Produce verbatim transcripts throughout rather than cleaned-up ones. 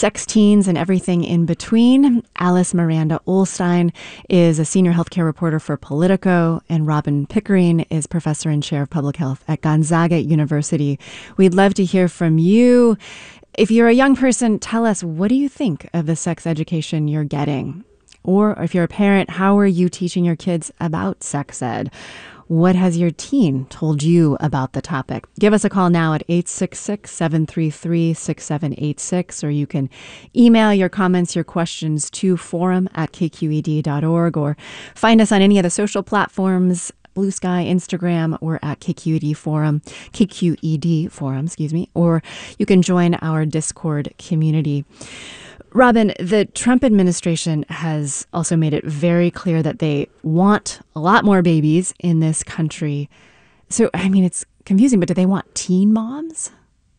sex teens and everything in between. Alice Miranda Ollstein is a senior healthcare reporter for Politico, and Robin Pickering is professor and chair of public health at Gonzaga University. We'd love to hear from you. If you're a young person, tell us, what do you think of the sex education you're getting? Or if you're a parent, how are you teaching your kids about sex ed? What has your teen told you about the topic? Give us a call now at eight six six, seven three three, six seven eight six, or you can email your comments, your questions to forum at k q e d dot org, or find us on any of the social platforms, Blue Sky, Instagram, or at K Q E D Forum, K Q E D Forum, excuse me, or you can join our Discord community. Robin, the Trump administration has also made it very clear that they want a lot more babies in this country. So, I mean, it's confusing, but do they want teen moms?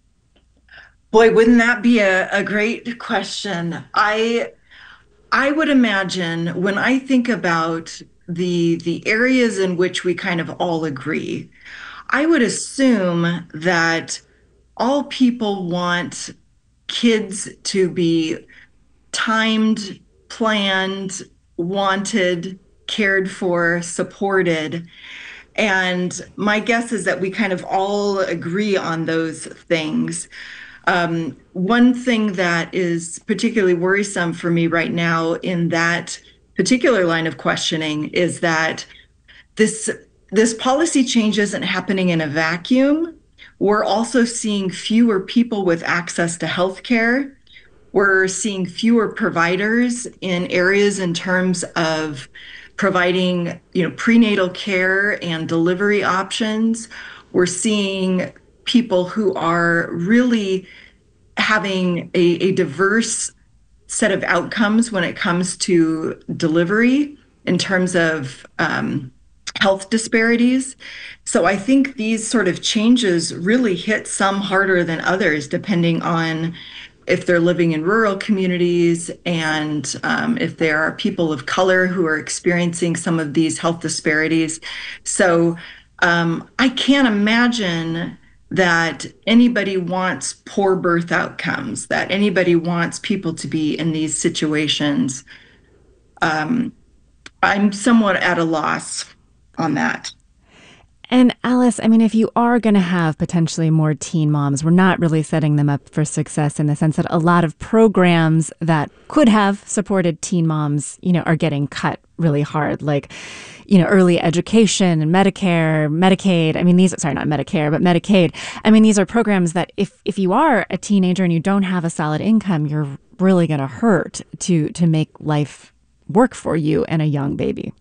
Boy, wouldn't that be a, a great question? I I would imagine when I think about the the areas in which we kind of all agree, I would assume that all people want kids to be timed, planned, wanted, cared for, supported. And my guess is that we kind of all agree on those things. Um, one thing that is particularly worrisome for me right now in that particular line of questioning is that this this policy change isn't happening in a vacuum. We're also seeing fewer people with access to health care. We're seeing fewer providers in areas in terms of providing, you know, prenatal care and delivery options. We're seeing people who are really having a, a diverse set of outcomes when it comes to delivery in terms of um, health disparities. So I think these sort of changes really hit some harder than others, depending on if they're living in rural communities and um, if there are people of color who are experiencing some of these health disparities. So um, I can't imagine that anybody wants poor birth outcomes, that anybody wants people to be in these situations. Um, I'm somewhat at a loss on that. And Alice, I mean, if you are going to have potentially more teen moms, we're not really setting them up for success in the sense that a lot of programs that could have supported teen moms, you know, are getting cut really hard, like, you know, early education and Medicare, Medicaid. I mean, these, sorry, not Medicare, but Medicaid. I mean, these are programs that if, if you are a teenager and you don't have a solid income, you're really going to hurt to, to make life work for you and a young baby.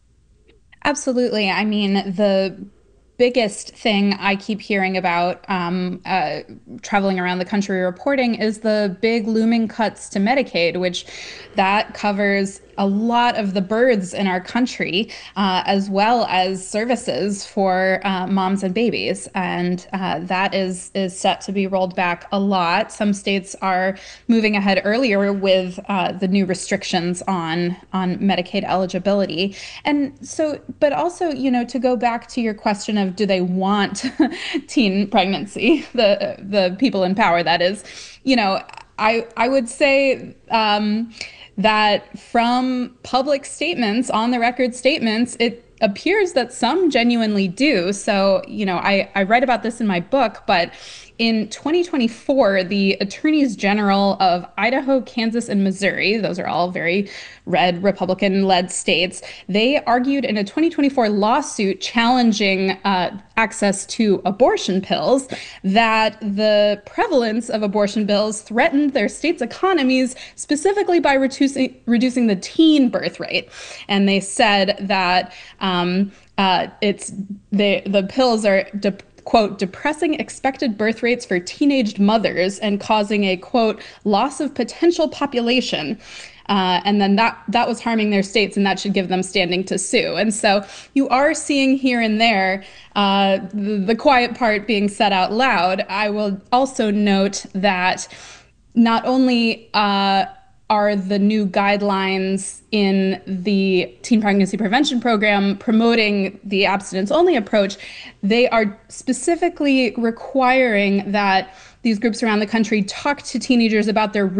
Absolutely. I mean, the biggest thing I keep hearing about um, uh, traveling around the country reporting is the big looming cuts to Medicaid, which that covers a lot of the births in our country, uh, as well as services for uh, moms and babies. And uh, that is is set to be rolled back a lot. Some states are moving ahead earlier with uh, the new restrictions on on Medicaid eligibility. And so, but also, you know, to go back to your question of do they want teen pregnancy, the the people in power, that is, you know, I I would say um, that from public statements, on the record statements, it appears that some genuinely do. So, you know, I, I write about this in my book, but in twenty twenty-four, the attorneys general of Idaho, Kansas, and Missouri, those are all very red Republican-led states, they argued in a twenty twenty-four lawsuit challenging uh, access to abortion pills that the prevalence of abortion pills threatened their states' economies, specifically by reducing, reducing the teen birth rate. And they said that um, uh, it's the, the pills are de- quote, depressing expected birth rates for teenaged mothers and causing a, quote, loss of potential population. Uh, and then that that was harming their states, and that should give them standing to sue. And so you are seeing here and there uh, the, the quiet part being said out loud. I will also note that not only uh, are the new guidelines in the teen pregnancy prevention program promoting the abstinence-only approach, they are specifically requiring that these groups around the country talk to teenagers about their